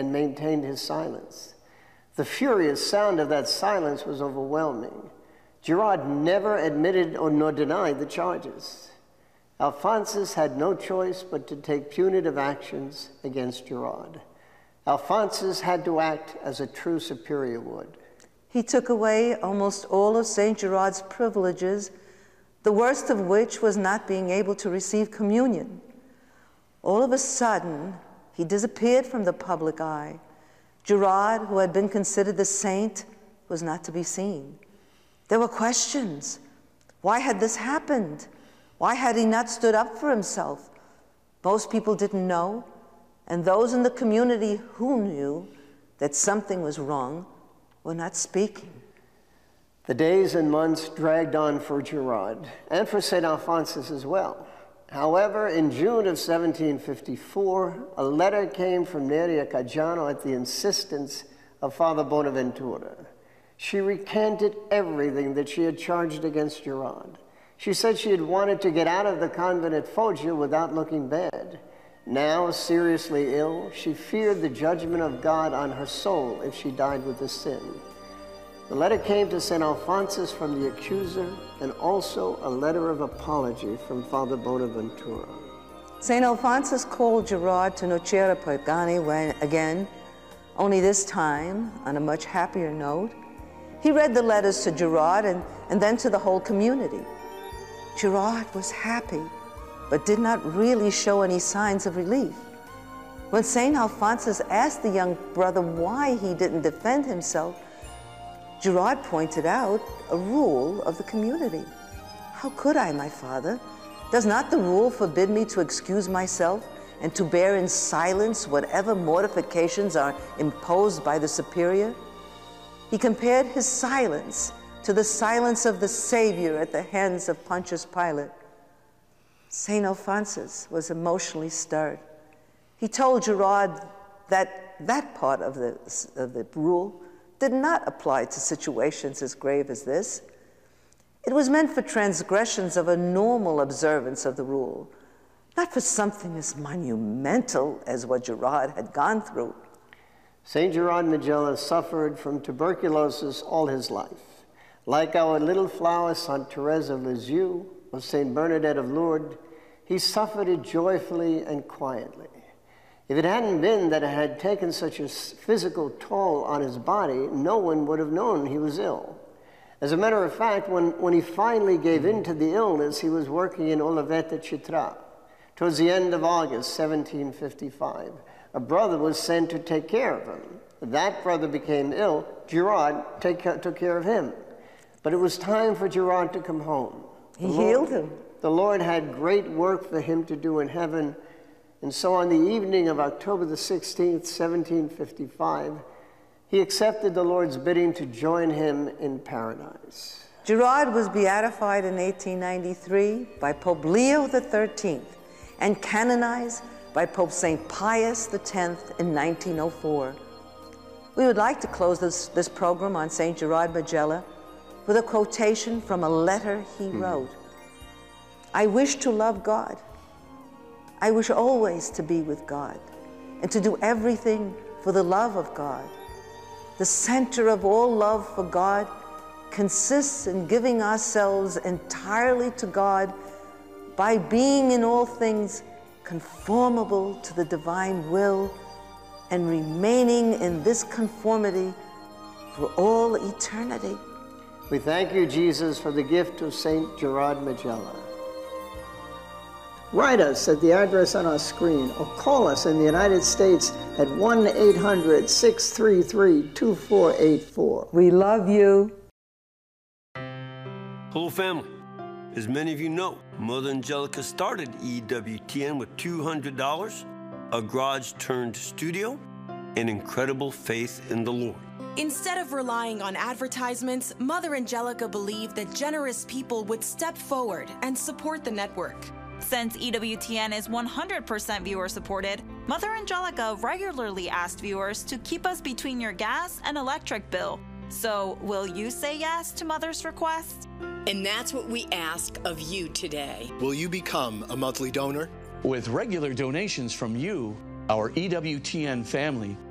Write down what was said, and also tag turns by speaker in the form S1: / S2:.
S1: and maintained his silence. The furious sound of that silence was overwhelming. Girard never admitted or nor denied the charges. Alphonsus had no choice but to take punitive actions against Girard. Alphonsus had to act as a true superior would.
S2: He took away almost all of St. Girard's privileges, the worst of which was not being able to receive communion. All of a sudden, he disappeared from the public eye. Girard, who had been considered the saint, was not to be seen. There were questions. Why had this happened? Why had he not stood up for himself? Most people didn't know, and those in the community who knew that something was wrong were not speaking.
S1: The days and months dragged on for Girard, and for St. Alphonsus as well. However, in June of 1754, a letter came from Neria Caggiano at the insistence of Father Bonaventura. She recanted everything that she had charged against Girard. She said she had wanted to get out of the convent at Foggia without looking bad. Now, seriously ill, she feared the judgment of God on her soul if she died with this sin. The letter came to St. Alphonsus from the accuser, and also a letter of apology from Father Bonaventura.
S2: St. Alphonsus called Girard to Nocera Pagani again, only this time on a much happier note. He read the letters to Girard and then to the whole community. Girard was happy, but did not really show any signs of relief. When St. Alphonsus asked the young brother why he didn't defend himself, Girard pointed out a rule of the community. How could I, my father? Does not the rule forbid me to excuse myself and to bear in silence whatever mortifications are imposed by the superior? He compared his silence to the silence of the Savior at the hands of Pontius Pilate. St. Alphonsus was emotionally stirred. He told Girard that that part of the rule did not apply to situations as grave as this. It was meant for transgressions of a normal observance of the rule, not for something as monumental as what Girard had gone through.
S1: St. Girard Majella suffered from tuberculosis all his life. Like our little flower, Saint Therese of Lisieux, or St. Bernadette of Lourdes, he suffered it joyfully and quietly. If it hadn't been that it had taken such a physical toll on his body, no one would have known he was ill. As a matter of fact, when he finally gave in to the illness, he was working in Olivete Citra. Towards the end of August 1755, a brother was sent to take care of him. That brother became ill. Girard took care of him. But it was time for Girard to come home.
S2: He healed him.
S1: The Lord had great work for him to do in heaven. And so on the evening of October the 16th, 1755, he accepted the Lord's bidding to join him in paradise.
S2: Girard was beatified in 1893 by Pope Leo XIII and canonized by Pope St. Pius X in 1904. We would like to close this program on St. Girard Majella with a quotation from a letter he wrote. I wish to love God. I wish always to be with God and to do everything for the love of God. The center of all love for God consists in giving ourselves entirely to God by being in all things conformable to the divine will and remaining in this conformity for all eternity.
S1: We thank you, Jesus, for the gift of St. Girard Majella. Write us at the address on our screen or call us in the United States at 1-800-633-2484.
S2: We love you.
S3: Hello, family. As many of you know, Mother Angelica started EWTN with $200, a garage-turned studio, and incredible faith in the Lord.
S4: Instead of relying on advertisements, Mother Angelica believed that generous people would step forward and support the network.
S5: Since EWTN is 100% viewer-supported, Mother Angelica regularly asked viewers to keep us between your gas and electric bill. So, will you say yes to Mother's request?
S6: And that's what we ask of you today.
S7: Will you become a monthly donor?
S8: With regular donations from you, our EWTN family